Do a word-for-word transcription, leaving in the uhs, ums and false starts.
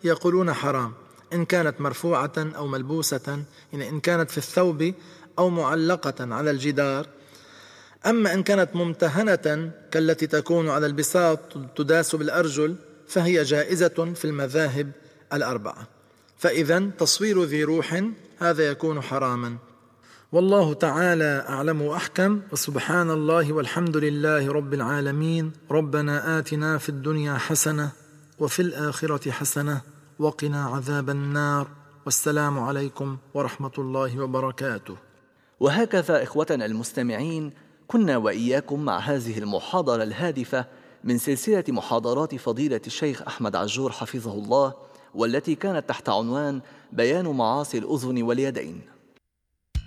يقولون حرام إن كانت مرفوعة أو ملبوسة، يعني إن كانت في الثوب أو معلقة على الجدار. أما إن كانت ممتهنة كالتي تكون على البساط تداس بالأرجل فهي جائزة في المذاهب الأربعة. فإذن تصوير ذي روح هذا يكون حراما. والله تعالى أعلم وأحكم، وسبحان الله والحمد لله رب العالمين. ربنا آتنا في الدنيا حسنة وفي الآخرة حسنة وقنا عذاب النار، والسلام عليكم ورحمة الله وبركاته. وهكذا إخوتنا المستمعين، كنا وإياكم مع هذه المحاضرة الهادفة من سلسلة محاضرات فضيلة الشيخ أحمد عجور حفظه الله، والتي كانت تحت عنوان بيان معاصي الأذن واليدين.